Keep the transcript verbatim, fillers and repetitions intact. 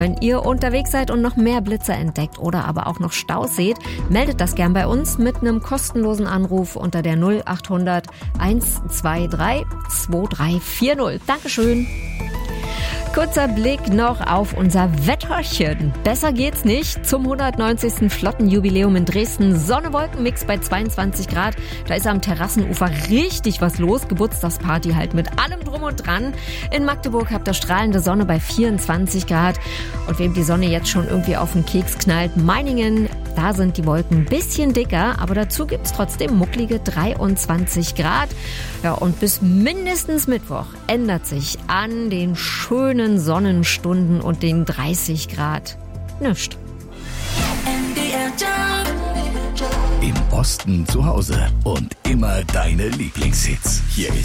Wenn ihr unterwegs seid und noch mehr Blitze entdeckt oder aber auch noch Staus seht, meldet das gern bei uns mit einem kostenlosen Anruf unter der null acht hundert eins zwei drei zwei drei vier null. Dankeschön. Kurzer Blick noch auf unser Wetterchen. Besser geht's nicht. Zum hundertneunzigsten Flottenjubiläum in Dresden. Sonne-Wolken-Mix bei zweiundzwanzig Grad. Da ist am Terrassenufer richtig was los. Geburtstagsparty halt mit allem drum und dran. In Magdeburg habt ihr strahlende Sonne bei vierundzwanzig Grad. Und wem die Sonne jetzt schon irgendwie auf den Keks knallt, Meiningen, da sind die Wolken ein bisschen dicker. Aber dazu gibt's trotzdem mucklige dreiundzwanzig Grad. Ja, und bis mindestens Mittwoch ändert sich an den schönen Sonnenstunden und den dreißig Grad nichts. Im Osten zu Hause und immer deine Lieblingshits. Hier ist